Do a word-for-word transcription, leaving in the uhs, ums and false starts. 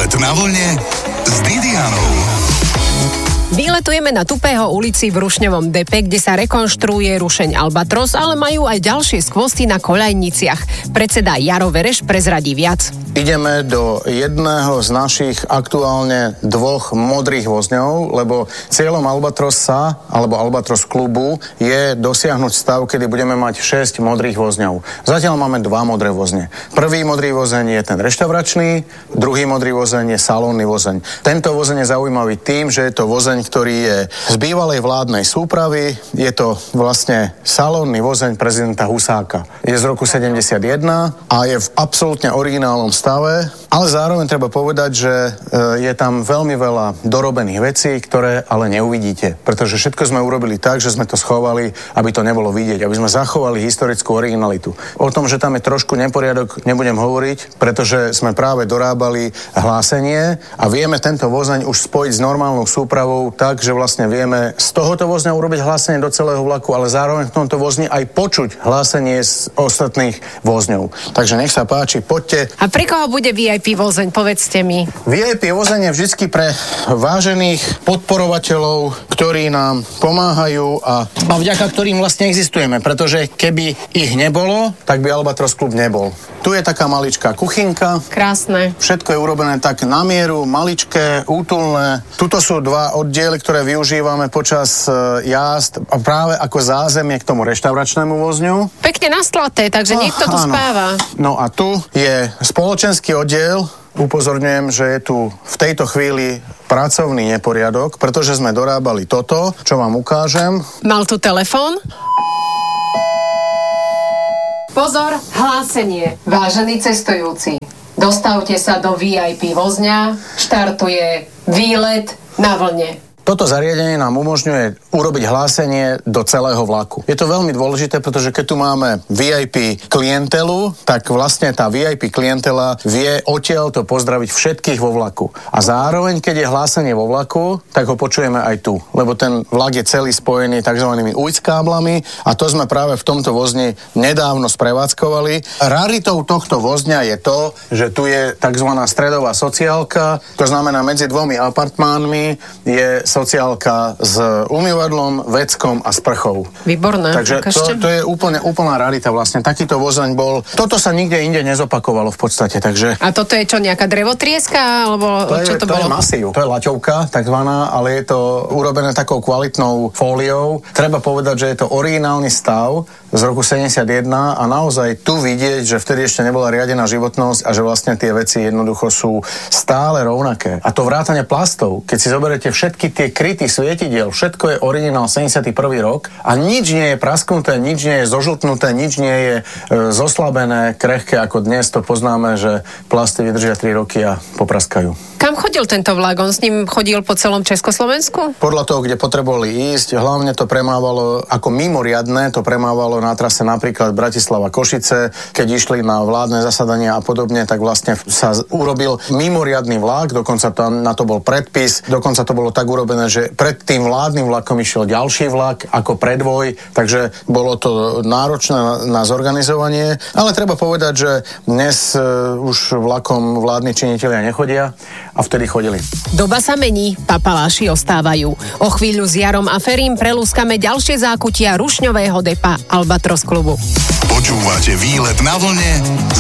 Výlet na vlne s Didianou. Výletujeme na Tupého ulici v Rušňovom depe, kde sa rekonštruuje rušeň Albatros, ale majú aj ďalšie skvosty na koľajniciach. Predseda Jaro Vereš prezradí viac. Ideme do jedného z našich aktuálne dvoch modrých vozňov, lebo cieľom Albatrosa, alebo Albatros klubu, je dosiahnuť stav, kedy budeme mať šesť modrých vozňov. Zatiaľ máme dva modré vozne. Prvý modrý vozeň je ten reštauračný, druhý modrý vozeň je salónny vozeň. Tento vozeň je zaujímavý tým, že je to vozeň, ktorý je z bývalej vládnej súpravy. Je to vlastne salónny vozeň prezidenta Husáka. Je z roku sedemdesiatjeden a je v absolútne originálnom stave, ale zároveň treba povedať, že je tam veľmi veľa dorobených vecí, ktoré ale neuvidíte, pretože všetko sme urobili tak, že sme to schovali, aby to nebolo vidieť, aby sme zachovali historickú originalitu. O tom, že tam je trošku neporiadok, nebudem hovoriť, pretože sme práve dorábali hlásenie a vieme tento vozeň už spojiť s normálnou súpravou tak, že vlastne vieme z tohoto vozňa urobiť hlásenie do celého vlaku, ale zároveň v tomto vozni aj počuť hlásenie z ostatných vozňov. Takže nech sa páči, poďte. A pri koho bude vé í pé vozeň, povedzte mi? vé í pé vozeň je vždycky pre vážených podporovateľov, ktorí nám pomáhajú a, a vďaka ktorým vlastne existujeme, pretože keby ich nebolo, tak by Albatros klub nebol. Tu je taká maličká kuchynka. Krásne. Všetko je urobené tak na mieru, maličké, útulné. Tuto sú dva oddiely, ktoré využívame počas e, jazd a práve ako zázemie k tomu reštauračnému vozňu. Pekne nastlaté, takže No, niekto tu áno. spáva. No a tu je spoločenský oddiel. Upozorňujem, že je tu v tejto chvíli pracovný neporiadok, pretože sme dorábali toto, čo vám ukážem. Mal tu telefón? Pozor, hlásenie. Vážení cestujúci, dostavte sa do vé í pé vozňa, štartuje výlet na vlne. Toto zariadenie nám umožňuje urobiť hlásenie do celého vlaku. Je to veľmi dôležité, pretože keď tu máme vé í pé klientelu, tak vlastne tá vé í pé klientela vie odtiaľ to pozdraviť všetkých vo vlaku. A zároveň, keď je hlásenie vo vlaku, tak ho počujeme aj tu, lebo ten vlak je celý spojený tzv. ú í cé káblami a to sme práve v tomto vozni nedávno sprevádzkovali. Raritou tohto vozňa je to, že tu je tzv. Stredová sociálka, to znamená medzi dvomi apartmánmi je sociálka s umývadlom, veckom a sprchou. Výborné. Takže to, to je úplne, úplná rarita vlastne. Takýto vozeň bol. Toto sa nikde inde nezopakovalo v podstate, takže... A toto je čo, nejaká drevotrieska? Alebo to je, čo to, to bolo? je masív. To je laťovka, takzvaná, ale je to urobené takou kvalitnou fóliou. Treba povedať, že je to originálny stav z roku sedemdesiatjeden a naozaj tu vidieť, že vtedy ešte nebola riadená životnosť a že vlastne tie veci jednoducho sú stále rovnaké. A to vrátane plastov. Keď si zoberete všetky tie kryty svietidiel, všetko je originál sedemdesiaty prvý rok a nič nie je prasknuté, nič nie je zožltnuté, nič nie je e, zoslabené, krehké ako dnes to poznáme, že plasty vydržia tri roky a popraskajú. Kam chodil tento vlak? On s ním chodil po celom Československu? Podľa toho, kde potrebovali ísť, hlavne to premávalo ako mimoriadne, to premávalo na trase napríklad Bratislava-Košice, keď išli na vládne zasadania a podobne, tak vlastne sa urobil mimoriadny vlak, dokonca to, na to bol predpis, dokonca to bolo tak urobené, že pred tým vládnym vlakom išiel ďalší vlak ako predvoj, takže bolo to náročné na, na zorganizovanie, ale treba povedať, že dnes uh, už vlakom vládni činitelia nechodia a vtedy chodili. Doba sa mení, papaláši ostávajú. O chvíľu s Jarom a Ferím prelúskame ďalšie zákutia rušňového depa Albatros klubu. Počúvate Výlet na vlne